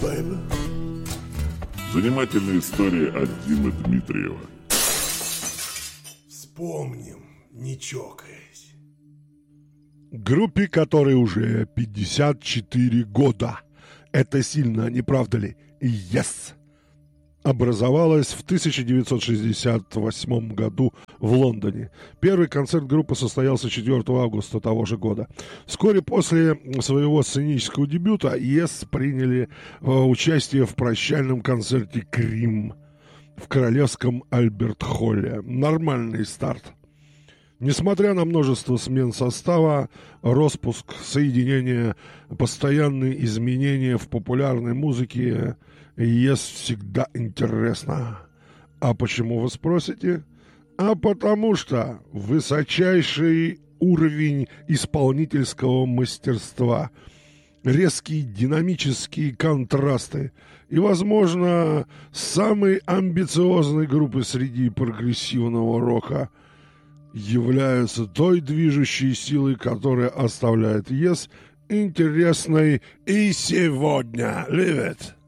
baby. Занимательная история от Димы Дмитриева. Вспомним, не чокаясь. Группе, которой уже 54 года. Это сильно, не правда ли? Yes! Образовалась в 1968 году в Лондоне. Первый концерт группы состоялся 4 августа того же года. Вскоре после своего сценического дебюта Yes приняли участие в прощальном концерте «Крим» в Королевском Альберт-Холле. Нормальный старт. Несмотря на множество смен состава, распуск, соединения, постоянные изменения в популярной музыке, Yes всегда интересно. А почему, вы спросите? А потому что высочайший уровень исполнительского мастерства, резкие динамические контрасты и, возможно, самой амбициозной группы среди прогрессивного рока являются той движущей силой, которая оставляет Yes интересной и сегодня. Live it!